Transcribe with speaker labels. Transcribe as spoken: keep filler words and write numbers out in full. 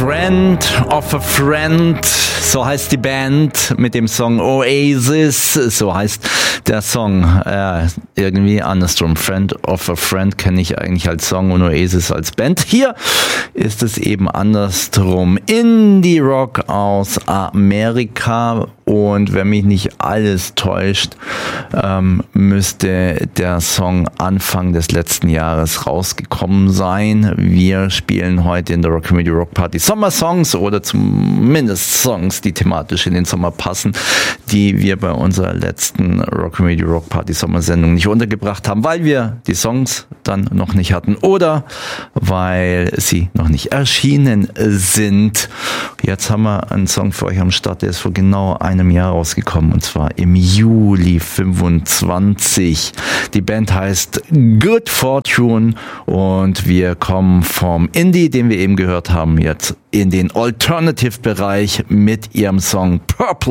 Speaker 1: Friend of a Friend, so heißt die Band mit dem Song Oasis, so heißt der Song. Äh, irgendwie andersrum. Friend of a Friend kenne ich eigentlich als Song und Oasis als Band. Hier ist es eben andersrum. Indie Rock aus Amerika. Und wenn mich nicht alles täuscht, ähm, müsste der Song Anfang des letzten Jahres rausgekommen sein. Wir spielen heute in der Rock Comedy Rock Party Sommersongs oder zumindest Songs, die thematisch in den Sommer passen, die wir bei unserer letzten Rock Comedy Rock Party Sommersendung nicht untergebracht haben, weil wir die Songs dann noch nicht hatten oder weil sie noch nicht erschienen sind. Jetzt haben wir einen Song für euch am Start, der ist vor genau einem Jahr rausgekommen, und zwar im Juli fünfundzwanzig. Die Band heißt Good Fortune und wir kommen vom Indie, den wir eben gehört haben, jetzt in den Alternative-Bereich mit ihrem Song Purple